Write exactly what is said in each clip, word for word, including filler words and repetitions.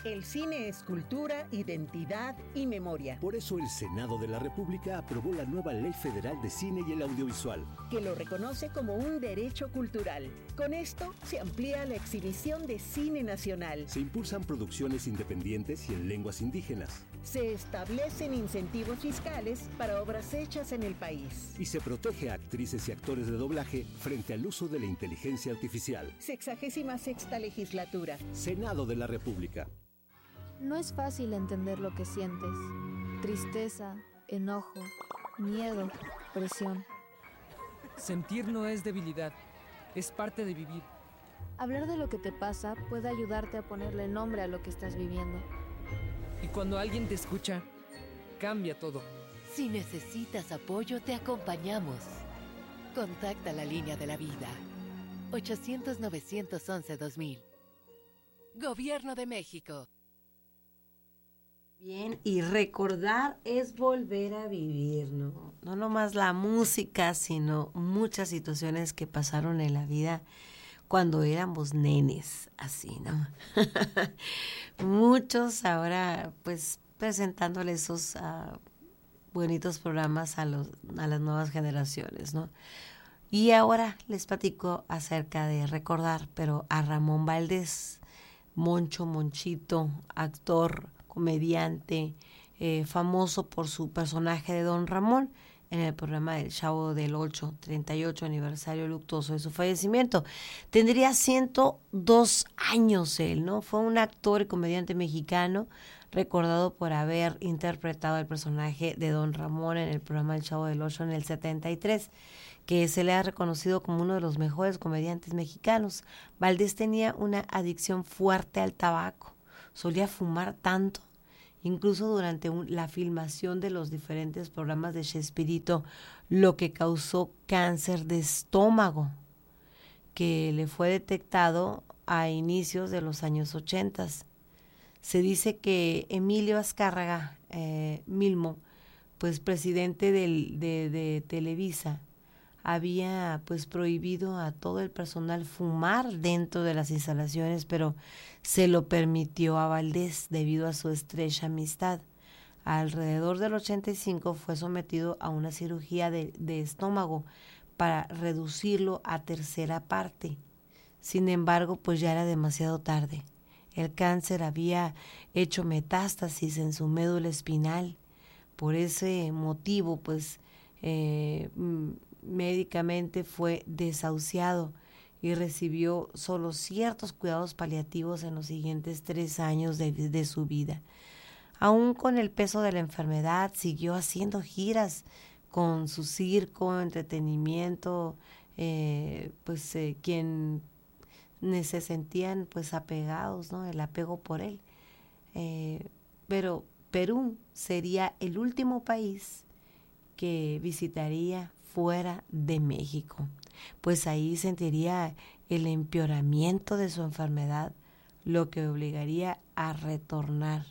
El cine es cultura, identidad y memoria. Por eso el Senado de la República aprobó la nueva Ley Federal de Cine y el Audiovisual, que lo reconoce como un derecho cultural. Con esto se amplía la exhibición de cine nacional. Se impulsan producciones independientes y en lenguas indígenas. Se establecen incentivos fiscales para obras hechas en el país. Y se protege a actrices y actores de doblaje frente al uso de la inteligencia artificial. Sexagésima sexta legislatura. Senado de la República. No es fácil entender lo que sientes. Tristeza, enojo, miedo, presión. Sentir no es debilidad, es parte de vivir. Hablar de lo que te pasa puede ayudarte a ponerle nombre a lo que estás viviendo. Y cuando alguien te escucha, cambia todo. Si necesitas apoyo, te acompañamos. Contacta la línea de la vida. ochocientos, novecientos once, dos mil. Gobierno de México. Bien, y recordar es volver a vivir, ¿no? No nomás la música, sino muchas situaciones que pasaron en la vida cuando éramos nenes, así, ¿no? Muchos ahora, pues, presentándole esos uh, bonitos programas a, los, a las nuevas generaciones, ¿no? Y ahora les platico acerca de recordar, pero a Ramón Valdés, Moncho Monchito, actor, comediante, eh, famoso por su personaje de Don Ramón en el programa del Chavo del Ocho, treinta y ocho aniversario luctuoso de su fallecimiento. Tendría ciento dos años él, ¿no? Fue un actor y comediante mexicano recordado por haber interpretado el personaje de Don Ramón en el programa del Chavo del Ocho en el setenta y tres, que se le ha reconocido como uno de los mejores comediantes mexicanos. Valdés tenía una adicción fuerte al tabaco. Solía fumar tanto, incluso durante un, la filmación de los diferentes programas de Chespirito, lo que causó cáncer de estómago, que le fue detectado a inicios de los años ochenta. Se dice que Emilio Azcárraga eh, Milmo, pues presidente del, de, de Televisa, había pues prohibido a todo el personal fumar dentro de las instalaciones, pero se lo permitió a Valdés debido a su estrecha amistad. Alrededor del ochenta y cinco fue sometido a una cirugía de, de estómago para reducirlo a tercera parte. Sin embargo, pues ya era demasiado tarde. El cáncer había hecho metástasis en su médula espinal. Por ese motivo, pues, eh, médicamente fue desahuciado y recibió solo ciertos cuidados paliativos en los siguientes tres años de, de su vida. Aún con el peso de la enfermedad, siguió haciendo giras con su circo, entretenimiento, eh, pues eh, quien se sentían pues apegados, ¿no? El apego por él. Eh, pero Perú sería el último país que visitaría fuera de México, pues ahí sentiría el empeoramiento de su enfermedad, lo que obligaría a retornar.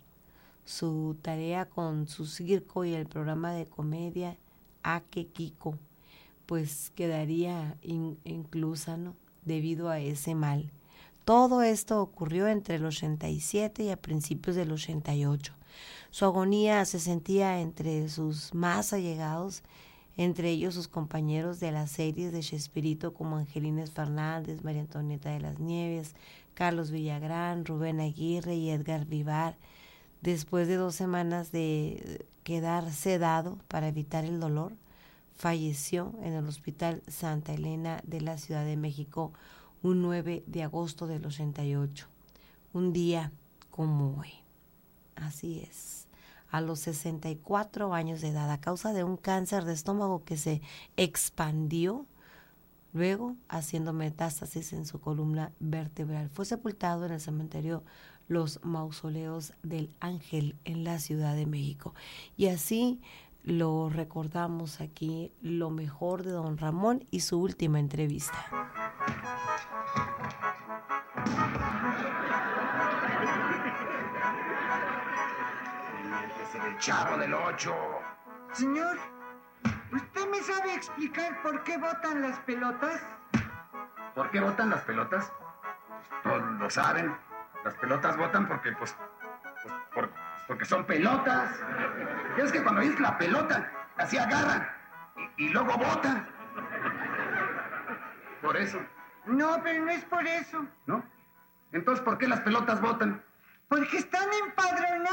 Su tarea con su circo y el programa de comedia Ake Kiko, pues quedaría in, inclusa, ¿no? Debido a ese mal. Todo esto ocurrió entre el ochenta y siete y a principios del ochenta y ocho. Su agonía se sentía entre sus más allegados, entre ellos sus compañeros de las series de Chespirito como Angelines Fernández, María Antonieta de las Nieves, Carlos Villagrán, Rubén Aguirre y Edgar Vivar. Después de dos semanas de quedar sedado para evitar el dolor, falleció en el Hospital Santa Elena de la Ciudad de México un nueve de agosto del ochenta y ocho, un día como hoy. Así es, a los sesenta y cuatro años de edad, a causa de un cáncer de estómago que se expandió, luego haciendo metástasis en su columna vertebral. Fue sepultado en el cementerio Los Mausoleos del Ángel en la Ciudad de México. Y así lo recordamos aquí, lo mejor de Don Ramón y su última entrevista. El Chavo del Ocho. Señor, ¿usted me sabe explicar por qué botan las pelotas? ¿Por qué botan las pelotas? Todos lo saben. Las pelotas botan porque, pues, Pues por, porque son pelotas. Es que cuando dices la pelota, así agarra y, y luego bota. Por eso. No, pero no es por eso. ¿No? Entonces, ¿por qué las pelotas botan? Porque están empadronadas.